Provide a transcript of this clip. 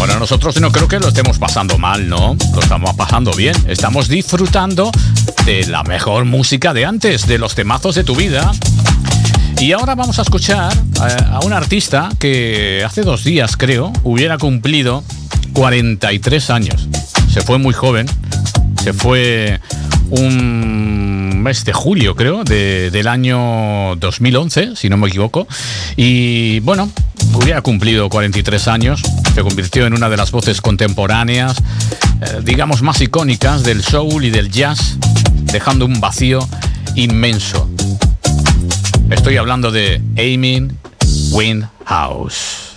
Bueno, nosotros no creo que lo estemos pasando mal, ¿no? Lo estamos pasando bien. Estamos disfrutando de la mejor música de antes, de los temazos de tu vida. Y ahora vamos a escuchar a un artista que hace 2 días, creo, hubiera cumplido 43 años. Se fue muy joven. Se fue un mes de julio, creo, del año 2011, si no me equivoco. Y bueno, hubiera cumplido 43 años. Se convirtió en una de las voces contemporáneas, digamos, más icónicas del soul y del jazz, dejando un vacío inmenso. Estoy hablando de Amy Winehouse.